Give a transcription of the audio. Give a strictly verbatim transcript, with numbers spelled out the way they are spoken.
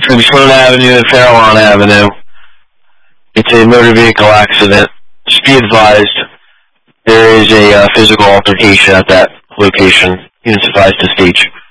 going to be Sloan Avenue and Farallon Avenue. It's a motor vehicle accident. Just be advised, there is a uh, physical altercation at that location. Units advised to stage.